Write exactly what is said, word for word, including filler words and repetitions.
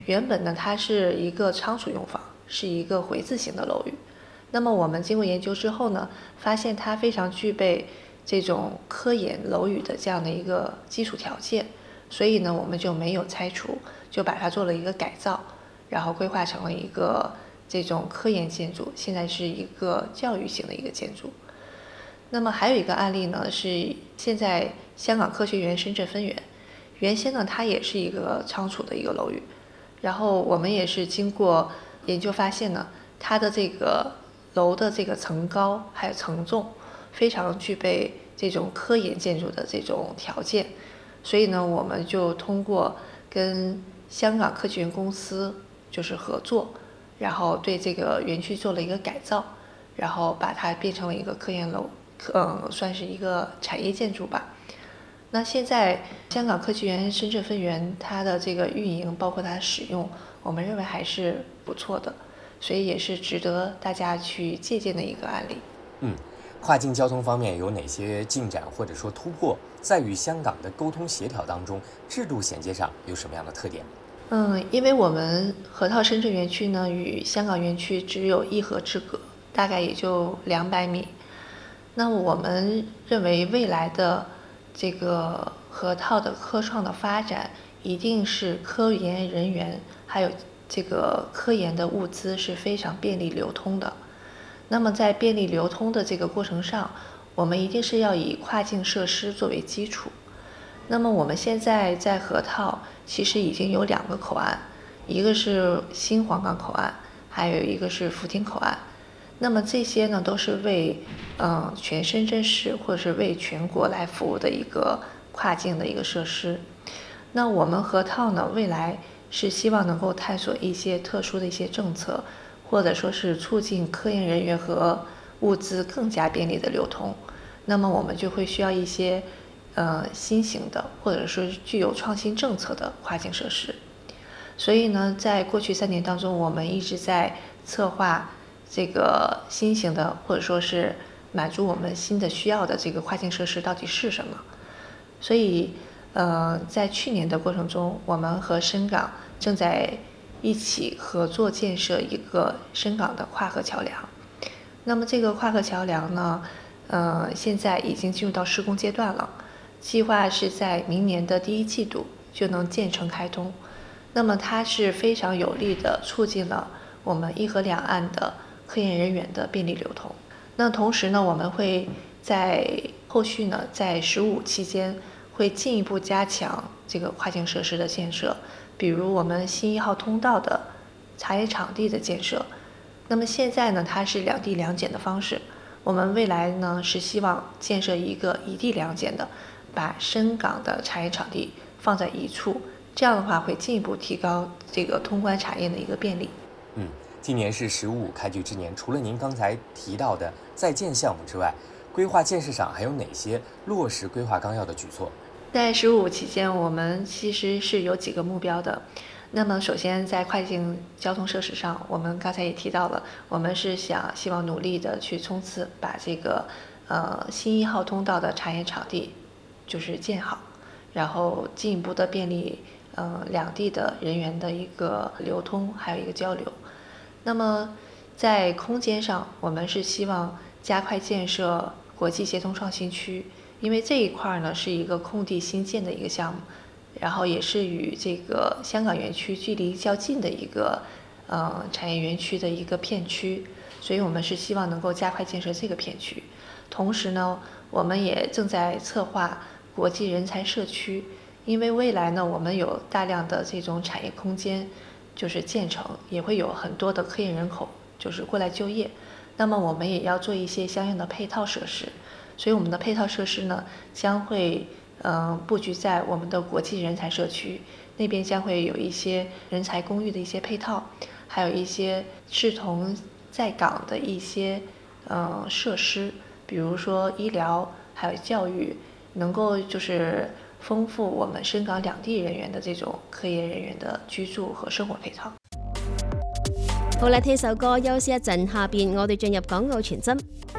原本呢，它是一个仓储用房，是一个回字形的楼宇。那么我们经过研究之后呢，发现它非常具备这种科研楼宇的这样的一个基础条件，所以呢，我们就没有拆除，就把它做了一个改造，然后规划成了一个这种科研建筑，现在是一个教育型的一个建筑。那么还有一个案例呢，是现在香港科学园深圳分园，原先呢它也是一个仓储的一个楼宇，然后我们也是经过研究发现呢，它的这个楼的这个层高还有承重非常具备这种科研建筑的这种条件，所以呢，我们就通过跟香港科学园公司就是合作，然后对这个园区做了一个改造，然后把它变成了一个科研楼，嗯，算是一个产业建筑吧。那现在香港科技园深圳分园它的这个运营，包括它的使用，我们认为还是不错的，所以也是值得大家去借鉴的一个案例。 嗯，跨境交通方面有哪些进展或者说突破？在与香港的沟通协调当中，制度衔接上有什么样的特点？ 嗯，因为我们河套深圳园区呢与香港园区只有一河之隔，大概也就两百米。那我们认为未来的这个河套的科创的发展，一定是科研人员还有这个科研的物资是非常便利流通的。那么在便利流通的这个过程上，我们一定是要以跨境设施作为基础。那么我们现在在河套其实已经有两个口岸，一个是新皇岗口岸，还有一个是福田口岸。那么这些呢，都是为嗯全深圳市或者是为全国来服务的一个跨境的一个设施。那我们河套呢，未来是希望能够探索一些特殊的一些政策，或者说是促进科研人员和物资更加便利的流通。那么我们就会需要一些呃新型的，或者说具有创新政策的跨境设施。所以呢，在过去三年当中，我们一直在策划这个新型的，或者说是满足我们新的需要的这个跨境设施到底是什么。所以呃，在去年的过程中，我们和深港正在一起合作建设一个深港的跨河桥梁。那么这个跨河桥梁呢，呃，现在已经进入到施工阶段了，计划是在明年的第一季度就能建成开通。那么它是非常有力的促进了我们一河两岸的科研人员的便利流通。那同时呢，我们会在后续呢，在“十五”期间会进一步加强这个跨境设施的建设，比如我们新一号通道的茶叶场地的建设。那么现在呢，它是两地两检的方式，我们未来呢是希望建设一个一地两检的，把深港的茶叶场地放在一处，这样的话会进一步提高这个通关茶叶的一个便利。 嗯，今年是“十五”开局之年，除了您刚才提到的在建项目之外，规划建设上还有哪些落实规划纲要的举措？ 在“十五”期间，我们其实是有几个目标的。那么首先在跨境交通设施上，我们刚才也提到了，我们是想希望努力的去冲刺，把这个呃新一号通道的茶叶场地就是建好，然后进一步的便利呃两地的人员的一个流通，还有一个交流。那么在空间上，我们是希望加快建设国际协同创新区，因为这一块呢是一个空地新建的一个项目，然后也是与这个香港园区距离较近的一个呃产业园区的一个片区，所以我们是希望能够加快建设这个片区。同时呢，我们也正在策划国际人才社区，因为未来呢，我们有大量的这种产业空间就是建成，也会有很多的科研人口就是过来就业，那么我们也要做一些相应的配套设施。所以我们的配套设施呢，将会嗯、呃、布局在我们的国际人才社区那边，将会有一些人才公寓的一些配套，还有一些视同在港的一些嗯、呃、设施，比如说医疗还有教育，能够就是丰富我们深港两地人员的這種科研人員的居住和生活配套。 好啦，聽首歌休息一陣，下邊我哋進入港澳傳真。